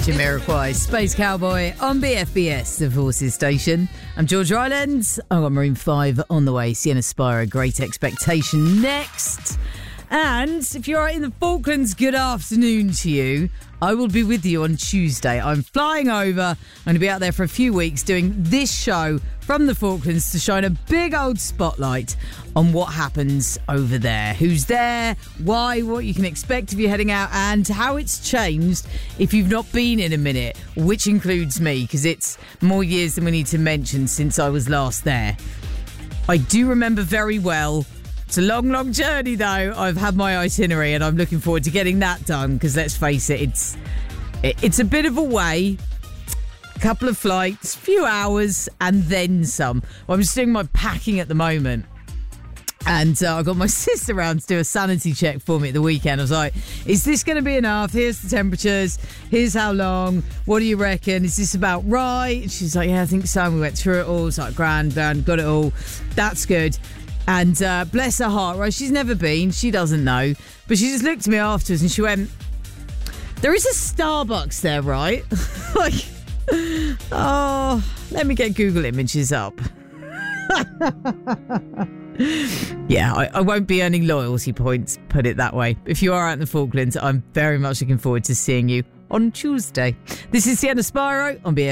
Jamiroquai, Space Cowboy on BFBS, the Forces Station. I'm George Rylands. I've got Maroon 5 on the way. Sienna Spiro, Great Expectation next. And if you're in the Falklands, good afternoon to you. I will be with you on Tuesday. I'm flying over. I'm going to be out there for a few weeks doing this show from the Falklands to shine a big old spotlight on what happens over there. Who's there, why, what you can expect if you're heading out, and how it's changed if you've not been in a minute, which includes me, because it's more years than we need to mention since I was last there. I do remember very well. It's a long, long journey, though. I've had my itinerary and I'm looking forward to getting that done because, let's face it, it's a bit of a way. A couple of flights, few hours, and then some. Well, I'm just doing my packing at the moment. And I got my sister around to do a sanity check for me at the weekend. I was like, is this going to be enough? Here's the temperatures. Here's how long. What do you reckon? Is this about right? And she's like, yeah, I think so. And we went through it all. It's like, grand, got it all. That's good. And bless her heart, right? She's never been. She doesn't know. But she just looked at me afterwards and she went, there is a Starbucks there, right? Like, oh, let me get Google images up. Yeah, I won't be earning loyalty points, put it that way. If you are out in the Falklands, I'm very much looking forward to seeing you on Tuesday. This is Sienna Spiro on BFM.